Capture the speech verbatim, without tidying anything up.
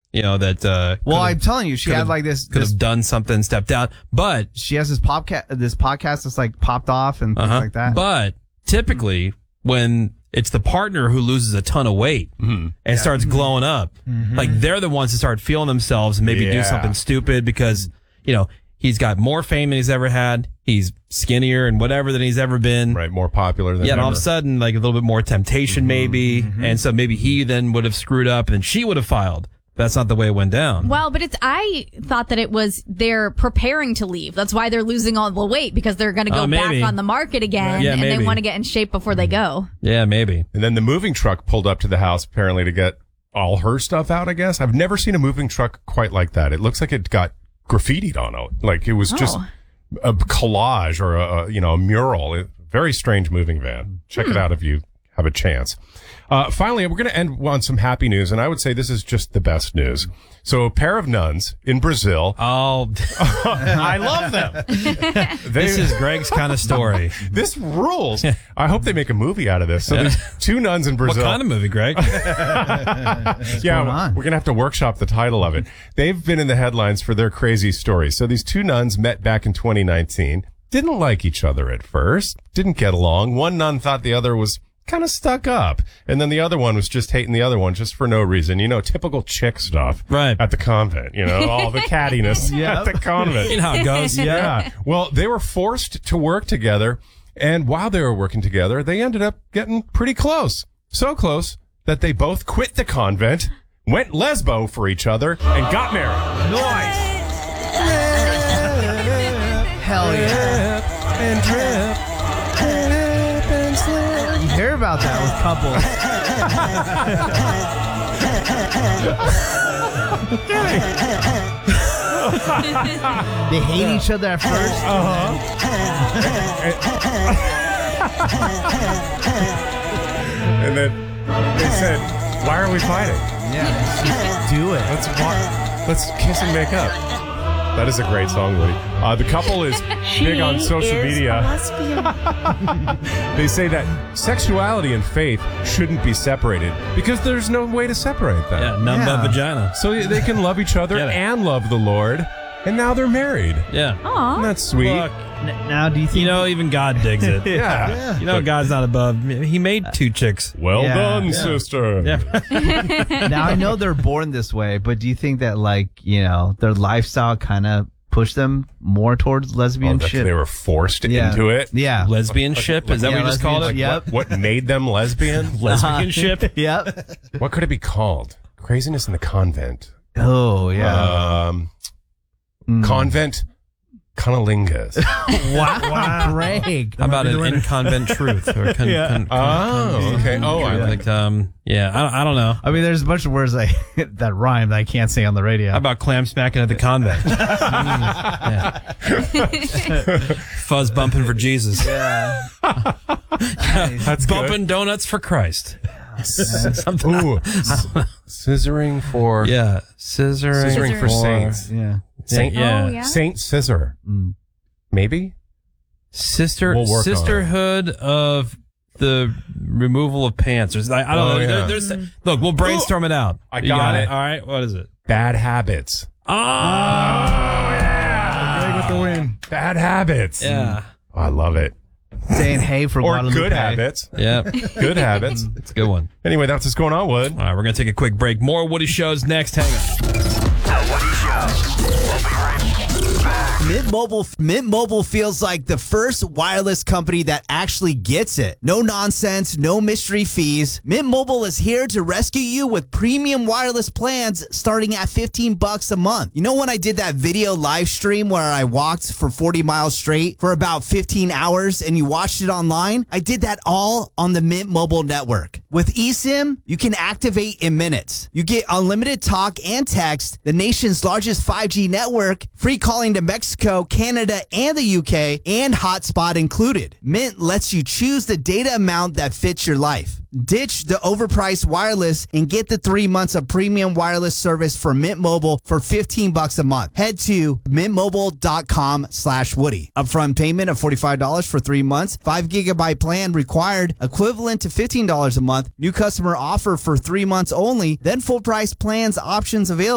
You know, that, uh, well, I'm telling you, she had like this, could this, have done something, stepped down, but she has this podcast, this podcast that's like popped off and things uh-huh. like that. But typically when it's the partner who loses a ton of weight mm-hmm. and yeah. starts glowing up, mm-hmm. like they're the ones that start feeling themselves and maybe yeah. do something stupid because, you know, he's got more fame than he's ever had. He's skinnier and whatever than he's ever been. Right, more popular than Yeah, and ever. all of a sudden, like a little bit more temptation mm-hmm. maybe. Mm-hmm. And so maybe he then would have screwed up and then she would have filed. That's not the way it went down. Well, but it's, I thought that it was they're preparing to leave. That's why they're losing all the weight because they're going to go uh, back on the market again yeah, and maybe. they want to get in shape before they go. Yeah, maybe. And then the moving truck pulled up to the house apparently to get all her stuff out, I guess. I've never seen a moving truck quite like that. It looks like it got graffitied on it. Like it was just Oh. a collage or a, a you know, a mural. It, very strange moving van. Check Hmm. it out if you have a chance. Uh, finally, we're going to end on some happy news, and I would say this is just the best news. So a pair of nuns in Brazil. Oh, I love them. They, this is Greg's kind of story. This rules. I hope they make a movie out of this. So yeah. there's two nuns in Brazil. What kind of movie, Greg? yeah, we're going to have to workshop the title of it. They've been in the headlines for their crazy stories. So these two nuns met back in twenty nineteen, didn't like each other at first, didn't get along. One nun thought the other was kind of stuck up. And then the other one was just hating the other one just for no reason. You know, typical chick stuff. Right. At the convent. You know, all the cattiness Yep. at the convent. You know how it goes. Yeah. Well, they were forced to work together. And while they were working together, they ended up getting pretty close. So close that they both quit the convent, went lesbo for each other, and got married. Nice. Hell yeah. And drip. You hear about that with couples. They hate each other at first. Uh-huh. And then they said, why are we fighting? Yeah, let's just do it. Let's walk, let's kiss and make up. That is a great song, Woody. Uh, the couple is big on social media. They say that sexuality and faith shouldn't be separated because there's no way to separate them. Yeah, none Yeah. but vagina. So they can love each other Get it. and love the Lord, and now they're married. Yeah. Aw. Isn't that sweet? Look, N- now, do you think you know, even God digs it. yeah. You know, God's not above. He made two chicks. Well Yeah. done, Yeah. sister. Yeah. now I know they're born this way, but do you think that like you know their lifestyle kind of pushed them more towards Oh, lesbian that shit? they were forced yeah. into it. Yeah. Lesbianship? Is that Yeah, what you just called it? lesbian- Yep. What, what made them lesbian? Lesbianship? Yep. What could it be called? Craziness in the convent. Oh yeah. Um, Mm. Convent cunnilingus. Wow. Greg. How about an in-convent truth? Or con, Yeah. con, con, Oh, okay. Oh, I like like, um, yeah, I, don't- I don't know. I mean, there's a bunch of words I, that rhyme that I can't say on the radio. How about clam smacking at the convent? Yeah. Fuzz bumping for Jesus. yeah. That's Bumping donuts for Christ. Something. Ooh, s- scissoring for Yeah. Scissoring, scissoring for saints. Yeah. Saint, Yeah. Oh, yeah. Saint Scissor. Mm. Maybe. Sister, We'll work on it. sisterhood of the removal of pants. There's, I, I don't Oh, know. yeah. There- there's, look, we'll brainstorm it out. I You got it. All right. What is it? Bad habits. Oh, yeah. Greg with the win. Bad habits. Yeah. Oh, I love it. Saying hey for Or Guadalupe. good habits. Yeah. Good habits. It's a good one. Anyway, that's what's going on, Wood. All right. We're going to take a quick break. More Woody Shows next. Hang on. Mint Mobile, Mint Mobile feels like the first wireless company that actually gets it. No nonsense, no mystery fees. Mint Mobile is here to rescue you with premium wireless plans starting at fifteen bucks a month. You know when I did that video live stream where I walked for forty miles straight for about fifteen hours and you watched it online? I did that all on the Mint Mobile network. With eSIM, you can activate in minutes. You get unlimited talk and text, the nation's largest five G network, free calling to Mexico, Canada, and the U K, and hotspot included. Mint lets you choose the data amount that fits your life. Ditch the overpriced wireless and get the three months of premium wireless service for Mint Mobile for fifteen bucks a month. Head to mintmobile.com slash Woody. Upfront payment of forty-five dollars for three months. five gigabyte plan required, equivalent to fifteen dollars a month. New customer offer for three months only. Then full price plans options available.